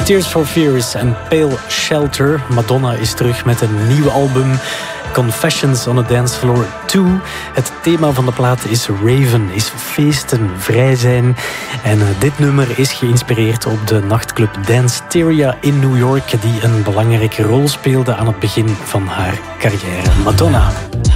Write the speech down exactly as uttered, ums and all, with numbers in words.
Tears for Fears en Pale Shelter. Madonna is terug met een nieuw album, Confessions on a Dance Floor twee. Het thema van de plaat is Raven, is feesten, vrij zijn. En uh, dit nummer is geïnspireerd op de nachtclub Danceteria in New York, die een belangrijke rol speelde aan het begin van haar carrière. Madonna.